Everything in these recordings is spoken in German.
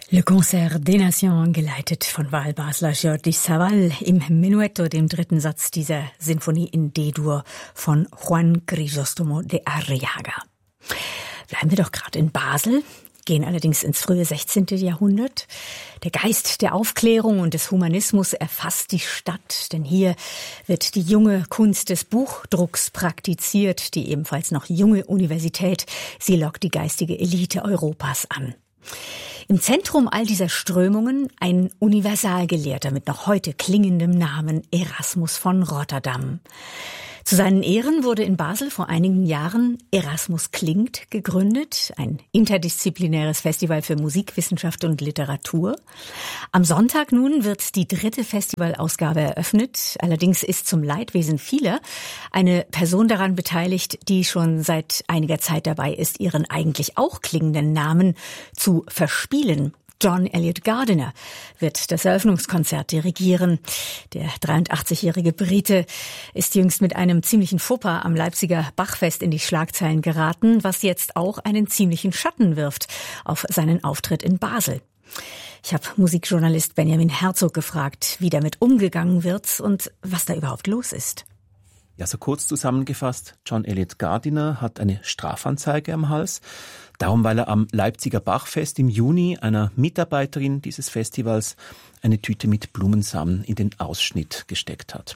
Le Concert des Nations, geleitet von Wahlbasler Jordi Savall im Menuetto, dem dritten Satz dieser Sinfonie in D-Dur von Juan Crisóstomo de Arriaga. Bleiben wir doch gerade in Basel, gehen allerdings ins frühe 16. Jahrhundert. Der Geist der Aufklärung und des Humanismus erfasst die Stadt, denn hier wird die junge Kunst des Buchdrucks praktiziert, die ebenfalls noch junge Universität. Sie lockt die geistige Elite Europas an. Im Zentrum all dieser Strömungen ein Universalgelehrter mit noch heute klingendem Namen Erasmus von Rotterdam. Zu seinen Ehren wurde in Basel vor einigen Jahren Erasmus klingt gegründet, ein interdisziplinäres Festival für Musik, Wissenschaft und Literatur. Am Sonntag nun wird die 3. Festivalausgabe eröffnet. Allerdings ist zum Leidwesen vieler eine Person daran beteiligt, die schon seit einiger Zeit dabei ist, ihren eigentlich auch klingenden Namen zu verspielen. John Eliot Gardiner wird das Eröffnungskonzert dirigieren. Der 83-jährige Brite ist jüngst mit einem ziemlichen Fauxpas am Leipziger Bachfest in die Schlagzeilen geraten, was jetzt auch einen ziemlichen Schatten wirft auf seinen Auftritt in Basel. Ich habe Musikjournalist Benjamin Herzog gefragt, wie damit umgegangen wird und was da überhaupt los ist. Ja, so kurz zusammengefasst, John Eliot Gardiner hat eine Strafanzeige am Hals. Darum, weil er am Leipziger Bachfest im Juni einer Mitarbeiterin dieses Festivals eine Tüte mit Blumensamen in den Ausschnitt gesteckt hat.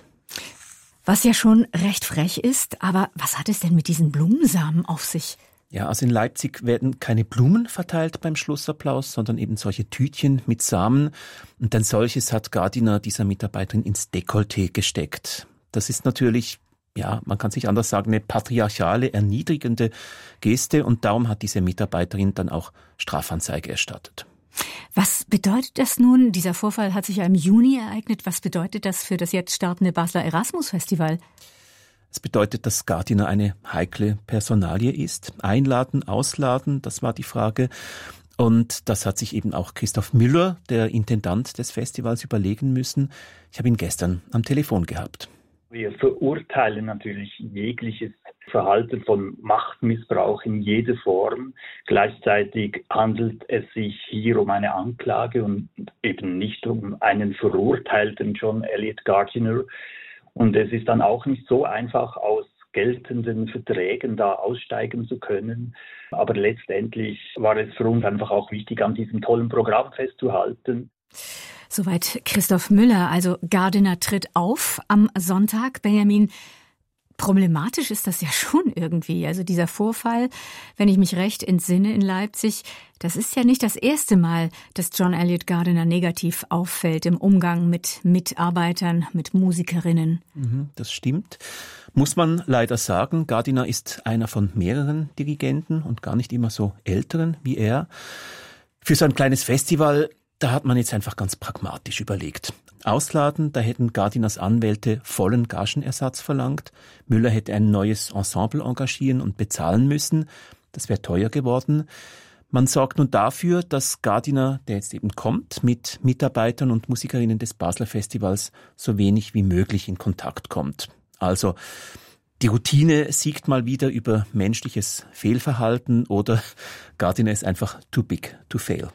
Was ja schon recht frech ist, aber was hat es denn mit diesen Blumensamen auf sich? Ja, also in Leipzig werden keine Blumen verteilt beim Schlussapplaus, sondern eben solche Tütchen mit Samen. Und ein solches hat Gardiner dieser Mitarbeiterin ins Dekolleté gesteckt. Das ist natürlich, ja, man kann sich anders sagen, eine patriarchale, erniedrigende Geste und darum hat diese Mitarbeiterin dann auch Strafanzeige erstattet. Was bedeutet das nun? Dieser Vorfall hat sich ja im Juni ereignet. Was bedeutet das für das jetzt startende Basler Erasmus-Festival? Es bedeutet, dass Gardiner eine heikle Personalie ist. Einladen, ausladen, das war die Frage. Und das hat sich eben auch Christoph Müller, der Intendant des Festivals, überlegen müssen. Ich habe ihn gestern am Telefon gehabt. Wir verurteilen natürlich jegliches Verhalten von Machtmissbrauch in jeder Form. Gleichzeitig handelt es sich hier um eine Anklage und eben nicht um einen verurteilten John Eliot Gardiner. Und es ist dann auch nicht so einfach, aus geltenden Verträgen da aussteigen zu können. Aber letztendlich war es für uns einfach auch wichtig, an diesem tollen Programm festzuhalten. Soweit Christoph Müller. Also Gardiner tritt auf am Sonntag. Benjamin, problematisch ist das ja schon irgendwie. Also dieser Vorfall, wenn ich mich recht entsinne in Leipzig, das ist ja nicht das erste Mal, dass John Eliot Gardiner negativ auffällt im Umgang mit Mitarbeitern, mit Musikerinnen. Das stimmt. Muss man leider sagen, Gardiner ist einer von mehreren Dirigenten und gar nicht immer so älteren wie er. Für so ein kleines Festival, da hat man jetzt einfach ganz pragmatisch überlegt. Ausladen, da hätten Gardiners Anwälte vollen Gagenersatz verlangt. Müller hätte ein neues Ensemble engagieren und bezahlen müssen. Das wäre teuer geworden. Man sorgt nun dafür, dass Gardiner, der jetzt eben kommt, mit Mitarbeitern und Musikerinnen des Basler Festivals so wenig wie möglich in Kontakt kommt. Also die Routine siegt mal wieder über menschliches Fehlverhalten oder Gardiner ist einfach too big to fail.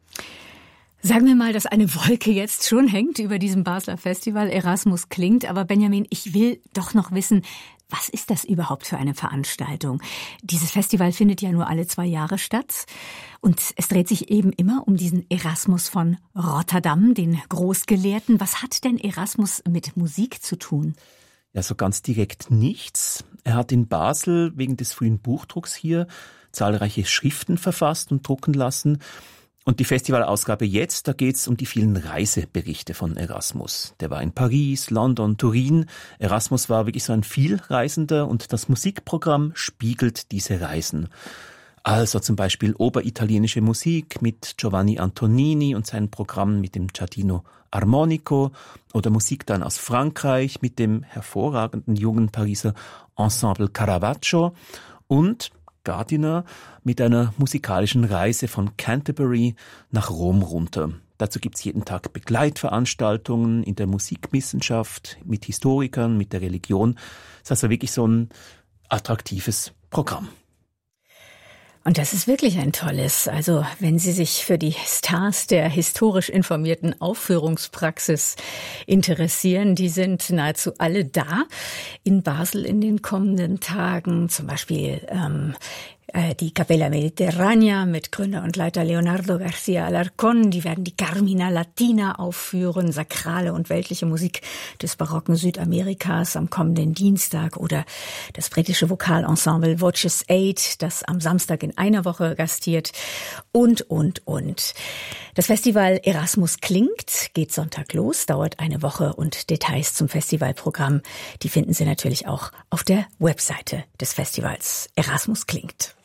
Sagen wir mal, dass eine Wolke jetzt schon hängt über diesem Basler Festival. Erasmus klingt, aber Benjamin, ich will doch noch wissen, was ist das überhaupt für eine Veranstaltung? Dieses Festival findet ja nur alle 2 Jahre statt und es dreht sich eben immer um diesen Erasmus von Rotterdam, den Großgelehrten. Was hat denn Erasmus mit Musik zu tun? Ja, so ganz direkt nichts. Er hat in Basel wegen des frühen Buchdrucks hier zahlreiche Schriften verfasst und drucken lassen. Und die Festivalausgabe jetzt, da geht's um die vielen Reiseberichte von Erasmus. Der war in Paris, London, Turin. Erasmus war wirklich so ein Vielreisender und das Musikprogramm spiegelt diese Reisen. Also zum Beispiel oberitalienische Musik mit Giovanni Antonini und seinem Programm mit dem Giardino Armonico oder Musik dann aus Frankreich mit dem hervorragenden jungen Pariser Ensemble Caravaggio und Gardiner mit einer musikalischen Reise von Canterbury nach Rom runter. Dazu gibt's jeden Tag Begleitveranstaltungen in der Musikwissenschaft, mit Historikern, mit der Religion. Das ist also wirklich so ein attraktives Programm. Und das ist wirklich ein tolles. Also wenn Sie sich für die Stars der historisch informierten Aufführungspraxis interessieren, die sind nahezu alle da in Basel in den kommenden Tagen. Zum Beispiel die Capella Mediterranea mit Gründer und Leiter Leonardo García Alarcón. Die werden die Carmina Latina aufführen, sakrale und weltliche Musik des barocken Südamerikas am kommenden Dienstag. Oder das britische Vokalensemble Voces 8, das am Samstag in einer Woche gastiert. Und. Das Festival Erasmus klingt, geht Sonntag los, dauert eine Woche und Details zum Festivalprogramm, die finden Sie natürlich auch auf der Webseite des Festivals Erasmus klingt.